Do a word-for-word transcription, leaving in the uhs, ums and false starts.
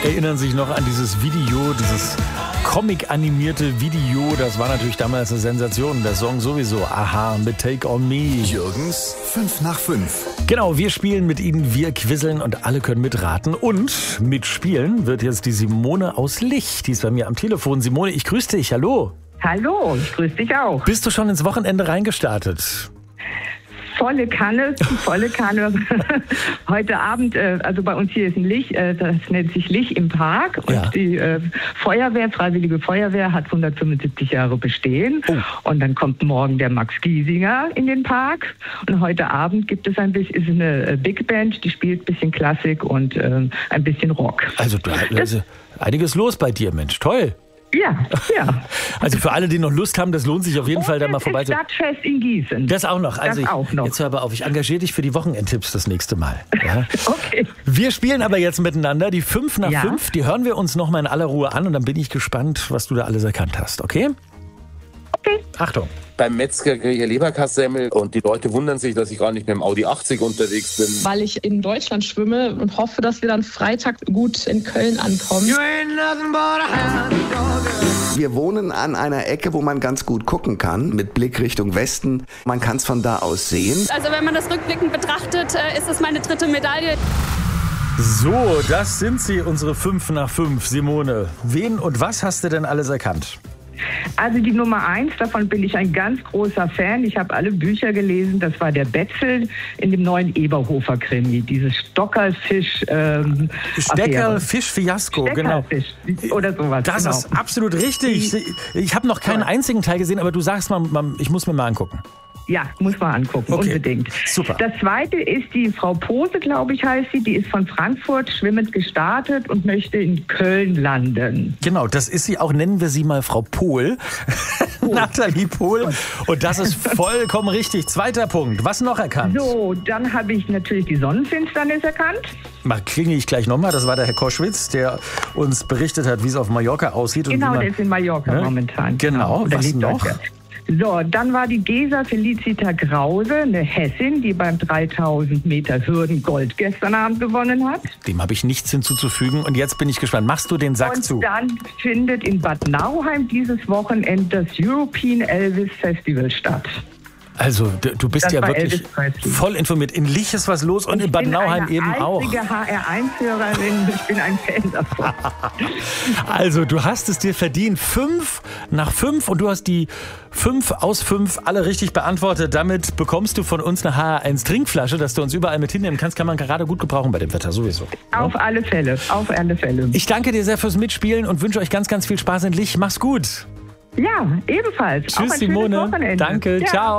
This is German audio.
Erinnern sich noch an dieses Video, dieses Comic-animierte Video. Das war natürlich damals eine Sensation. Der Song sowieso. Aha, mit Take On Me. Jürgens fünf nach fünf. Genau, wir spielen mit Ihnen, wir quizzeln und alle können mitraten. Und mitspielen wird jetzt die Simone aus Lich. Die ist bei mir am Telefon. Simone, ich grüße dich. Hallo. Hallo, ich grüße dich auch. Bist du schon ins Wochenende reingestartet? Volle Kanne, volle Kanne. Heute Abend, äh, also bei uns hier ist ein Lich, äh, das nennt sich Lich im Park. Und Ja. die äh, Feuerwehr, Freiwillige Feuerwehr, hat hundertfünfundsiebzig Jahre bestehen. Oh. Und dann kommt morgen der Max Giesinger in den Park. Und heute Abend gibt es ein bisschen, ist eine äh, Big Band, die spielt ein bisschen Klassik und äh, ein bisschen Rock. Also, du, also einiges los bei dir, Mensch. Toll. Ja, ja. Also für alle, die noch Lust haben, das lohnt sich auf jeden Fall, da mal Und vorbei das zu. Stadtfest in Gießen. Das auch noch. Also Das auch noch. Ich, jetzt hör aber auf, ich engagiere dich für die Wochenendtipps das nächste Mal. Ja? Okay. Wir spielen aber jetzt miteinander die fünf nach Ja. fünf. Die hören wir uns noch mal in aller Ruhe an und dann bin ich gespannt, was du da alles erkannt hast. Okay? Okay. Achtung. Beim Metzger kriege ich Leberkassemmel und die Leute wundern sich, dass ich gar nicht mit dem Audi achtzig unterwegs bin. Weil ich in Deutschland schwimme und hoffe, dass wir dann Freitag gut in Köln ankommen. Wir wohnen an einer Ecke, wo man ganz gut gucken kann, mit Blick Richtung Westen. Man kann es von da aus sehen. Also wenn man das rückblickend betrachtet, äh, ist es meine dritte Medaille. So, das sind sie, unsere fünf nach fünf. Simone, wen und was hast du denn alles erkannt? Also die Nummer eins, davon bin ich ein ganz großer Fan. Ich habe alle Bücher gelesen. Das war der Betzel in dem neuen Eberhofer-Krimi. Dieses Stockerfisch ähm, Steckerfisch-Fiasko, genau. Steckerfisch oder sowas. Das genau. ist absolut richtig. Ich, ich habe noch keinen einzigen Teil gesehen, aber du sagst mal, mal, ich muss mir mal angucken. Ja, muss man angucken, Okay, unbedingt. super. Das zweite ist die Frau Pose, glaube ich, heißt sie. Die ist von Frankfurt schwimmend gestartet und möchte in Köln landen. Genau, das ist sie auch, nennen wir sie mal Frau Pohl. Nathalie Pohl. Und das ist vollkommen richtig. Zweiter Punkt. Was noch erkannt? So, dann habe ich natürlich die Sonnenfinsternis erkannt. Mal klingel ich gleich nochmal. Das war der Herr Koschwitz, der uns berichtet hat, wie es auf Mallorca aussieht. Und Genau, wie man, der ist in Mallorca ne? momentan. Genau, Oder was liegt noch? dort. So, dann war die Gesa Felicita Krause, eine Hessin, die beim dreitausend Meter Hürden Gold gestern Abend gewonnen hat. Dem habe ich nichts hinzuzufügen. Und jetzt bin ich gespannt. Machst du den Sack Und zu? dann findet in Bad Nauheim dieses Wochenende das European Elvis Festival statt. Also, du du bist Das ja war wirklich Elvis Presley. voll informiert. In Lich ist was los und in Bad Nauheim eben auch. Ich bin eine H R eins Hörerin, ich bin ein Fan davon. Also, du hast es dir verdient. Fünf nach fünf und du hast die fünf aus fünf alle richtig beantwortet. Damit bekommst du von uns eine H R eins Trinkflasche, dass du uns überall mit hinnehmen kannst. Kann man gerade gut gebrauchen bei dem Wetter, sowieso. Auf alle Fälle, auf alle Fälle. Ich danke dir sehr fürs Mitspielen und wünsche euch ganz, ganz viel Spaß in Lich. Mach's gut. Ja, ebenfalls. Auch Tschüss, ein schönes Simone. Wochenende. Danke, Ja. ciao.